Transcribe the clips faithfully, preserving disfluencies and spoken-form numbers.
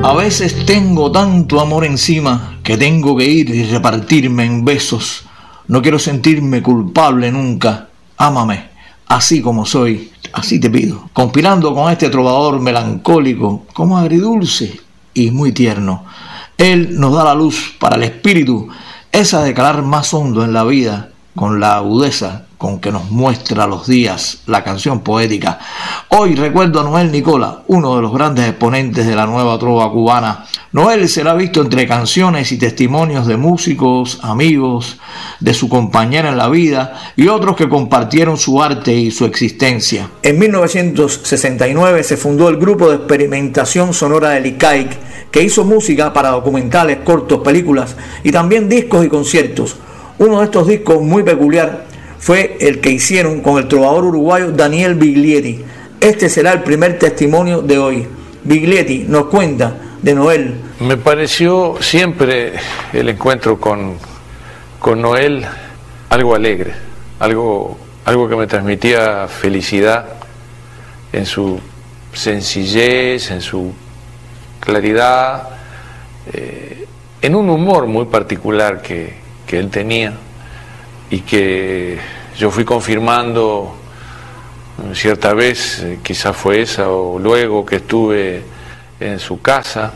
A veces tengo tanto amor encima que tengo que ir y repartirme en besos. No quiero sentirme culpable nunca. Ámame, así como soy, así te pido. Conspirando con este trovador melancólico, como agridulce y muy tierno. Él nos da la luz para el espíritu, esa de calar más hondo en la vida, con la agudeza con que nos muestra los días la canción poética. Hoy recuerdo a Noel Nicola, uno de los grandes exponentes de la nueva trova cubana. Noel será visto entre canciones y testimonios de músicos, amigos, de su compañera en la vida y otros que compartieron su arte y su existencia. En mil novecientos sesenta y nueve se fundó el grupo de experimentación sonora de Licaic, que hizo música para documentales, cortos, películas y también discos y conciertos. Uno de estos discos muy peculiar fue el que hicieron con el trovador uruguayo Daniel Biglietti. Este será el primer testimonio de hoy. Biglietti nos cuenta de Noel. Me pareció siempre el encuentro con, con Noel algo alegre, algo, algo que me transmitía felicidad en su sencillez, en su claridad, eh, en un humor muy particular que, que él tenía y que yo fui confirmando cierta vez, eh, quizás fue esa o luego que estuve en su casa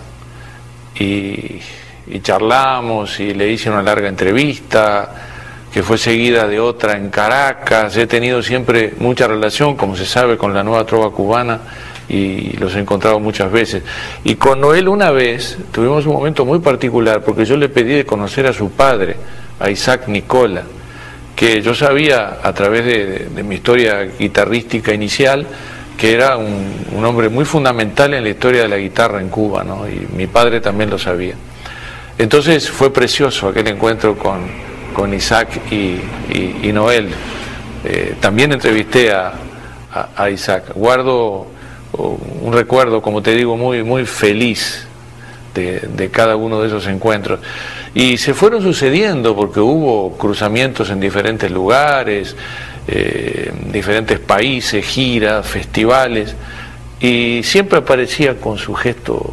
y, y charlamos y le hice una larga entrevista que fue seguida de otra en Caracas. He tenido siempre mucha relación, como se sabe, con la nueva trova cubana y los he encontrado muchas veces. Y con Noel una vez tuvimos un momento muy particular porque yo le pedí de conocer a su padre, a Isaac Nicola, que yo sabía a través de, de, de mi historia guitarrística inicial que era un, un hombre muy fundamental en la historia de la guitarra en Cuba, ¿no? Y mi padre también lo sabía. Entonces fue precioso aquel encuentro con, con Isaac y, y, y Noel. Eh, también entrevisté a, a, a Isaac. Guardo un recuerdo, como te digo, muy, muy feliz de, de cada uno de esos encuentros. Y se fueron sucediendo porque hubo cruzamientos en diferentes lugares, eh, diferentes países, giras, festivales, y siempre aparecía con su gesto.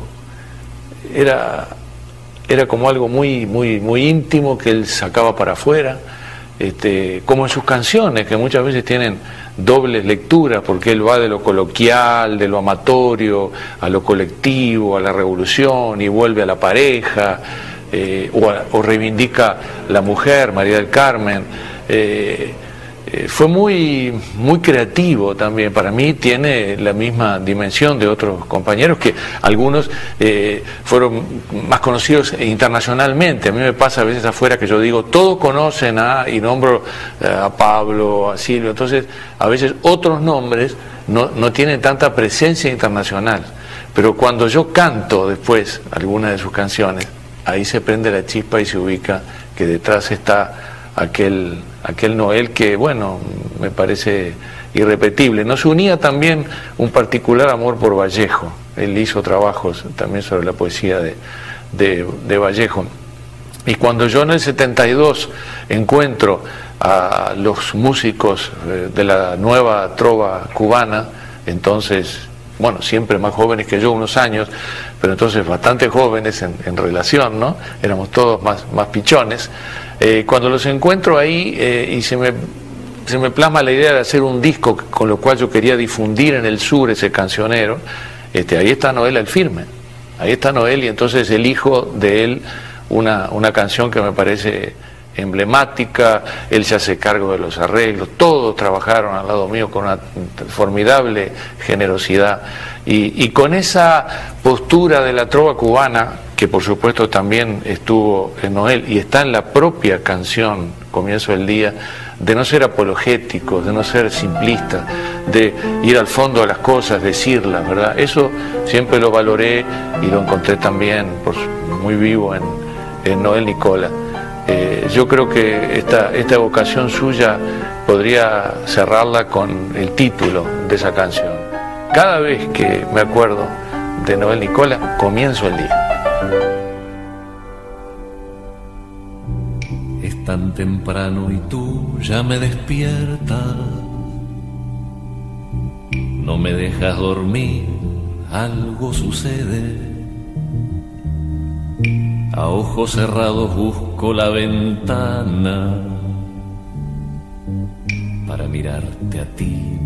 Era, era como algo muy, muy, muy íntimo que él sacaba para afuera, este, como en sus canciones, que muchas veces tienen dobles lecturas, porque él va de lo coloquial, de lo amatorio, a lo colectivo, a la revolución, y vuelve a la pareja, eh, o, a, o reivindica la mujer, María del Carmen. Eh, eh, fue muy, muy creativo también. Para mí tiene la misma dimensión de otros compañeros, que algunos eh, fueron más conocidos internacionalmente. A mí me pasa a veces afuera que yo digo, todos conocen a, y nombro a Pablo, a Silvio, entonces a veces otros nombres no, no tienen tanta presencia internacional, pero cuando yo canto después alguna de sus canciones, ahí se prende la chispa y se ubica que detrás está aquel, aquel Noel que, bueno, me parece irrepetible. Nos unía también un particular amor por Vallejo. Él hizo trabajos también sobre la poesía de, de, de Vallejo. Y cuando yo en el setenta y dos encuentro a los músicos de la nueva trova cubana, entonces, bueno, siempre más jóvenes que yo, unos años, pero entonces bastante jóvenes en, en relación, ¿no? Éramos todos más, más pichones. Eh, cuando los encuentro ahí eh, y se me, se me plasma la idea de hacer un disco con lo cual yo quería difundir en el sur ese cancionero, este, ahí está Noel al firme, ahí está Noel, y entonces elijo de él una, una canción que me parece emblemática. Él se hace cargo de los arreglos, todos trabajaron al lado mío con una formidable generosidad y, y con esa postura de la trova cubana, que por supuesto también estuvo en Noel y está en la propia canción Comienzo del Día, de no ser apologéticos, de no ser simplistas, de ir al fondo de las cosas, decirlas, ¿verdad? Eso siempre lo valoré y lo encontré también por, muy vivo en, en Noel Nicola. Eh, yo creo que esta, esta evocación suya podría cerrarla con el título de esa canción. Cada vez que me acuerdo de Noel Nicola, comienzo el día. Es tan temprano y tú ya me despiertas, no me dejas dormir, algo sucede. A ojos cerrados busco la ventana para mirarte a ti